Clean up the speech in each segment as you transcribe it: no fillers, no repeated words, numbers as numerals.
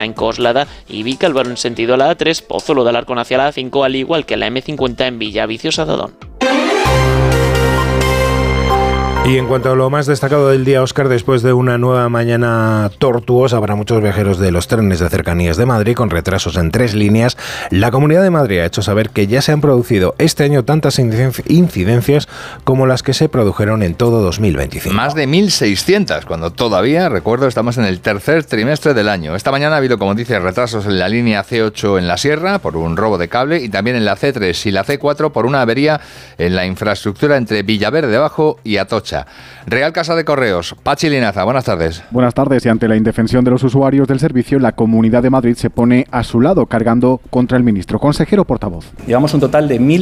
en Coslada y Vicálvaro en sentido a la A3, Pozuelo de Alarcón hacia la A5, al igual que la M50 en Villaviciosa de Odón. Y en cuanto a lo más destacado del día, Óscar, después de una nueva mañana tortuosa para muchos viajeros de los trenes de cercanías de Madrid, con retrasos en 3 líneas, la Comunidad de Madrid ha hecho saber que ya se han producido este año tantas incidencias como las que se produjeron en todo 2025. Más de 1.600, cuando todavía, recuerdo, estamos en el tercer trimestre del año. Esta mañana ha habido, como dice, retrasos en la línea C8 en la Sierra por un robo de cable y también en la C3 y la C4 por una avería en la infraestructura entre Villaverde Abajo y Atocha. Real Casa de Correos, Pachi Linaza, buenas tardes. Buenas tardes, y ante la indefensión de los usuarios del servicio, la Comunidad de Madrid se pone a su lado, cargando contra el ministro. Consejero portavoz. Llevamos un total de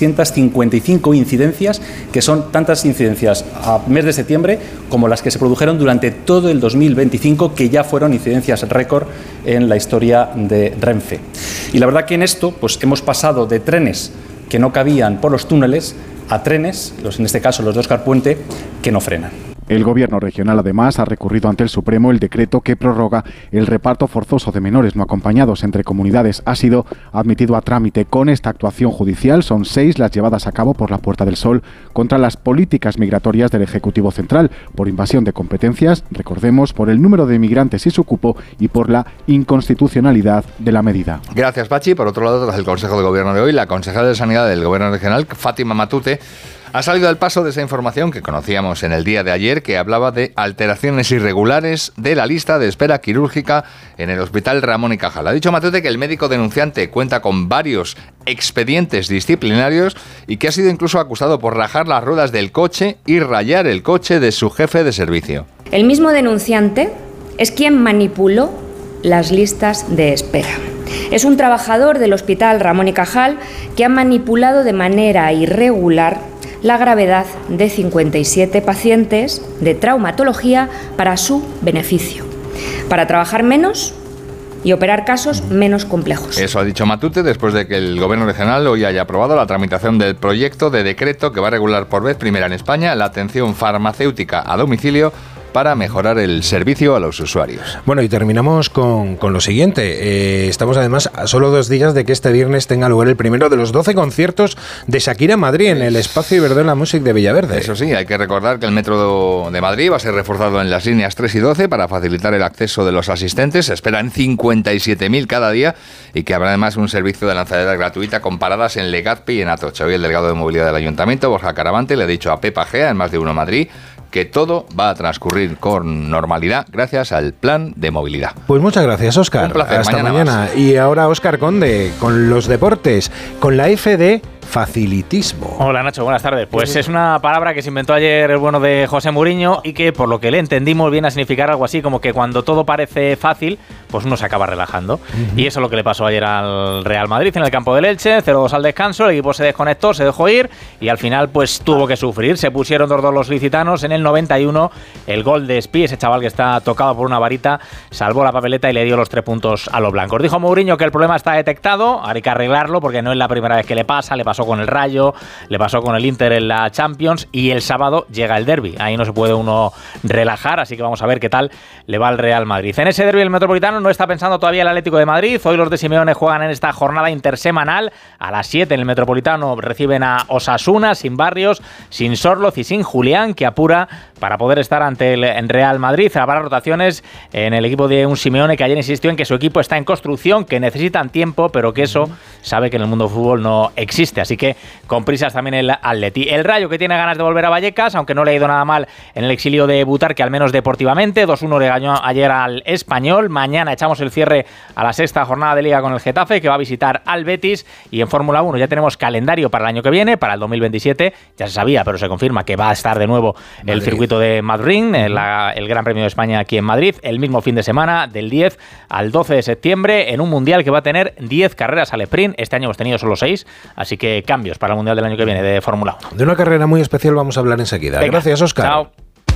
1.655 incidencias, que son tantas incidencias a mes de septiembre como las que se produjeron durante todo el 2025, que ya fueron incidencias récord en la historia de Renfe. Y la verdad que en esto pues hemos pasado de trenes que no cabían por los túneles a trenes, en este caso los de Óscar Puente, que no frenan. El Gobierno regional, además, ha recurrido ante el Supremo el decreto que prorroga el reparto forzoso de menores no acompañados entre comunidades. Ha sido admitido a trámite. Con esta actuación judicial son 6 las llevadas a cabo por la Puerta del Sol contra las políticas migratorias del Ejecutivo Central, por invasión de competencias, recordemos, por el número de migrantes y su cupo, y por la inconstitucionalidad de la medida. Gracias, Pachi. Por otro lado, tras el Consejo de Gobierno de hoy, la consejera de Sanidad del Gobierno regional, Fátima Matute, ha salido al paso de esa información que conocíamos en el día de ayer, que hablaba de alteraciones irregulares de la lista de espera quirúrgica en el Hospital Ramón y Cajal. Ha dicho Matute que el médico denunciante cuenta con varios expedientes disciplinarios y que ha sido incluso acusado por rajar las ruedas del coche y rayar el coche de su jefe de servicio. El mismo denunciante es quien manipuló las listas de espera. Es un trabajador del Hospital Ramón y Cajal que ha manipulado de manera irregular la gravedad de 57 pacientes de traumatología para su beneficio, para trabajar menos y operar casos menos complejos. Eso ha dicho Matute después de que el Gobierno regional hoy haya aprobado la tramitación del proyecto de decreto que va a regular por vez primera en España la atención farmacéutica a domicilio para mejorar el servicio a los usuarios. Bueno, y terminamos con lo siguiente. Estamos además a solo 2 días de que este viernes tenga lugar el primero de los 12 conciertos de Shakira en Madrid, en el Espacio Iberdrola Music de Villaverde. Eso sí, hay que recordar que el metro de Madrid va a ser reforzado en las líneas 3 y 12 para facilitar el acceso de los asistentes. Se esperan 57.000 cada día y que habrá además un servicio de lanzadera gratuita con paradas en Legazpi y en Atocha. Hoy el delegado de movilidad del Ayuntamiento, Borja Caravante, le ha dicho a Pepa Gea, en Más de Uno Madrid, que todo va a transcurrir con normalidad gracias al plan de movilidad. Pues muchas gracias, Óscar. Un placer. Hasta mañana. Y ahora Óscar Conde con los deportes, con la FD facilitismo. Hola Nacho, buenas tardes. Pues es una palabra que se inventó ayer el bueno de José Mourinho y que por lo que le entendimos viene a significar algo así como que cuando todo parece fácil, pues uno se acaba relajando. Y eso es lo que le pasó ayer al Real Madrid en el campo del Elche, 0-2 al descanso, el equipo se desconectó, se dejó ir y al final pues tuvo que sufrir. Se pusieron 2-2 los licitanos en el 91, el gol de Espí, ese chaval que está tocado por una varita, salvó la papeleta y le dio los 3 puntos a los blancos. Dijo Mourinho que el problema está detectado, hay que arreglarlo porque no es la primera vez que le pasó con el Rayo, le pasó con el Inter en la Champions y el sábado llega el derbi. Ahí no se puede uno relajar, así que vamos a ver qué tal le va al Real Madrid. En ese derbi el Metropolitano no está pensando todavía el Atlético de Madrid. Hoy los de Simeone juegan en esta jornada intersemanal. A las 7 en el Metropolitano reciben a Osasuna, sin Barrios, sin Sorloz y sin Julián, que apura para poder estar ante el Real Madrid. Habrá rotaciones en el equipo de un Simeone que ayer insistió en que su equipo está en construcción, que necesitan tiempo, pero que eso sabe que en el mundo del fútbol no existe. Así que con prisas también el Atleti. El Rayo, que tiene ganas de volver a Vallecas, aunque no le ha ido nada mal en el exilio de Butarque, al menos deportivamente. 2-1 le ganó ayer al Español. Mañana echamos el cierre a la 6ª jornada de Liga con el Getafe, que va a visitar al Betis. Y en Fórmula 1 ya tenemos calendario para el año que viene, para el 2027. Ya se sabía, pero se confirma que va a estar de nuevo el circuito de Madrid, el Gran Premio de España aquí en Madrid, el mismo fin de semana, del 10 al 12 de septiembre, en un mundial que va a tener 10 carreras al sprint. Este año hemos tenido solo 6, así que cambios para el mundial del año que viene de Fórmula 1. De una carrera muy especial vamos a hablar enseguida. Venga, gracias, Óscar. Chao.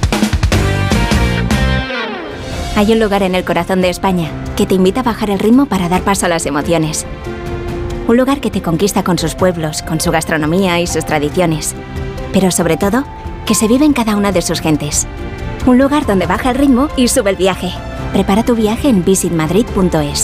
Hay un lugar en el corazón de España que te invita a bajar el ritmo para dar paso a las emociones. Un lugar que te conquista con sus pueblos, con su gastronomía y sus tradiciones. Pero sobre todo, que se vive en cada una de sus gentes. Un lugar donde baja el ritmo y sube el viaje. Prepara tu viaje en visitmadrid.es.